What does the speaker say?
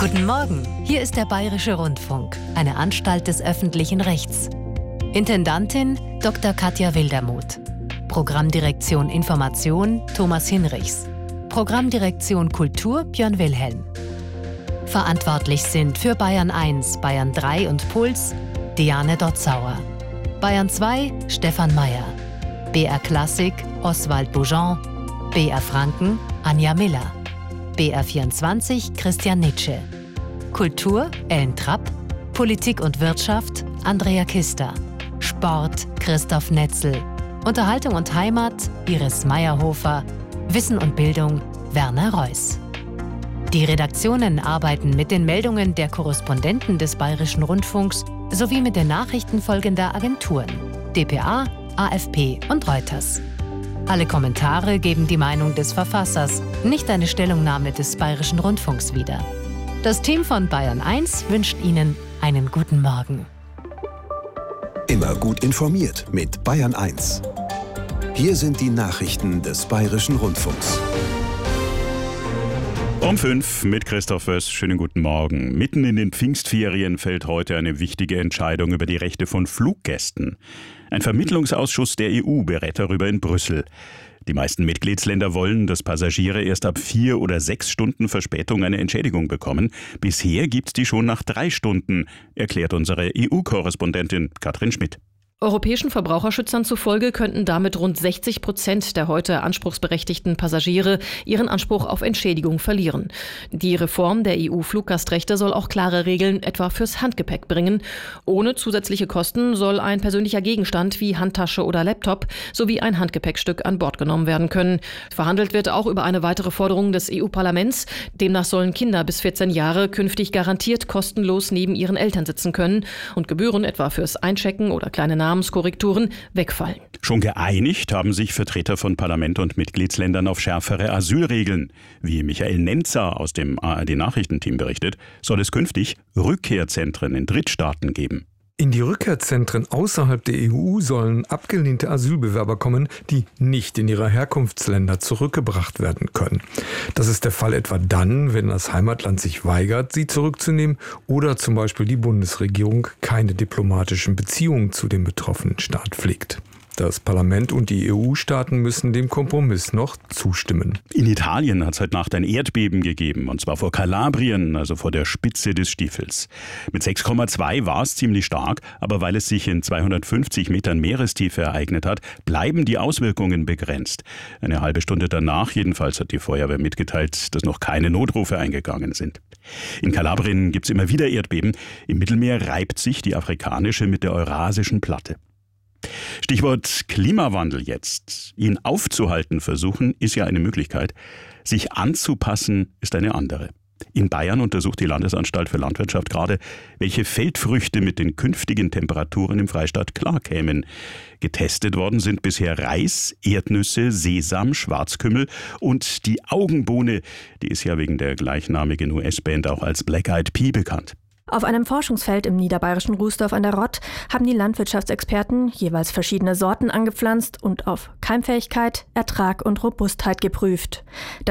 Guten Morgen, hier ist der Bayerische Rundfunk, eine Anstalt des öffentlichen Rechts. Intendantin Dr. Katja Wildermuth. Programmdirektion Information Thomas Hinrichs. Programmdirektion Kultur Björn Wilhelm. Verantwortlich sind für Bayern 1, Bayern 3 und Puls Diane Dotzauer. Bayern 2 Stefan Mayer. BR Klassik Oswald Boujon. BR Franken Anja Miller. BR 24 Christian Nitsche. Kultur Ellen Trapp. Politik und Wirtschaft Andrea Kister. Sport Christoph Netzel. Unterhaltung und Heimat Iris Meyerhofer. Wissen und Bildung Werner Reuss. Die Redaktionen arbeiten mit den Meldungen der Korrespondenten des Bayerischen Rundfunks sowie mit den Nachrichten folgender Agenturen: dpa, AFP und Reuters. Alle Kommentare geben die Meinung des Verfassers, nicht eine Stellungnahme des Bayerischen Rundfunks wieder. Das Team von Bayern 1 wünscht Ihnen einen guten Morgen. Immer gut informiert mit Bayern 1. Hier sind die Nachrichten des Bayerischen Rundfunks. Um 5 mit Christoph Wöss. Schönen guten Morgen. Mitten in den Pfingstferien fällt heute eine wichtige Entscheidung über die Rechte von Fluggästen. Ein Vermittlungsausschuss der EU berät darüber in Brüssel. Die meisten Mitgliedsländer wollen, dass Passagiere erst ab 4 oder 6 Stunden Verspätung eine Entschädigung bekommen. Bisher gibt's die schon nach 3 Stunden, erklärt unsere EU-Korrespondentin Katrin Schmidt. Europäischen Verbraucherschützern zufolge könnten damit rund 60% der heute anspruchsberechtigten Passagiere ihren Anspruch auf Entschädigung verlieren. Die Reform der EU-Fluggastrechte soll auch klare Regeln etwa fürs Handgepäck bringen. Ohne zusätzliche Kosten soll ein persönlicher Gegenstand wie Handtasche oder Laptop sowie ein Handgepäckstück an Bord genommen werden können. Verhandelt wird auch über eine weitere Forderung des EU-Parlaments. Demnach sollen Kinder bis 14 Jahre künftig garantiert kostenlos neben ihren Eltern sitzen können und Gebühren etwa fürs Einchecken oder kleine Namenskorrekturen wegfallen. Schon geeinigt haben sich Vertreter von Parlament und Mitgliedsländern auf schärfere Asylregeln. Wie Michael Nenzer aus dem ARD-Nachrichtenteam berichtet, soll es künftig Rückkehrzentren in Drittstaaten geben. In die Rückkehrzentren außerhalb der EU sollen abgelehnte Asylbewerber kommen, die nicht in ihre Herkunftsländer zurückgebracht werden können. Das ist der Fall etwa dann, wenn das Heimatland sich weigert, sie zurückzunehmen oder zum Beispiel die Bundesregierung keine diplomatischen Beziehungen zu dem betroffenen Staat pflegt. Das Parlament und die EU-Staaten müssen dem Kompromiss noch zustimmen. In Italien hat es heute Nacht ein Erdbeben gegeben, und zwar vor Kalabrien, also vor der Spitze des Stiefels. Mit 6,2 war es ziemlich stark, aber weil es sich in 250 Metern Meerestiefe ereignet hat, bleiben die Auswirkungen begrenzt. Eine halbe Stunde danach jedenfalls hat die Feuerwehr mitgeteilt, dass noch keine Notrufe eingegangen sind. In Kalabrien gibt es immer wieder Erdbeben. Im Mittelmeer reibt sich die afrikanische mit der eurasischen Platte. Stichwort Klimawandel jetzt. Ihn aufzuhalten versuchen ist ja eine Möglichkeit. Sich anzupassen ist eine andere. In Bayern untersucht die Landesanstalt für Landwirtschaft gerade, welche Feldfrüchte mit den künftigen Temperaturen im Freistaat klarkämen. Getestet worden sind bisher Reis, Erdnüsse, Sesam, Schwarzkümmel und die Augenbohne. Die ist ja wegen der gleichnamigen US-Band auch als Black Eyed Pea bekannt. Auf einem Forschungsfeld im niederbayerischen Rußdorf an der Rott haben die Landwirtschaftsexperten jeweils verschiedene Sorten angepflanzt und auf Keimfähigkeit, Ertrag und Robustheit geprüft.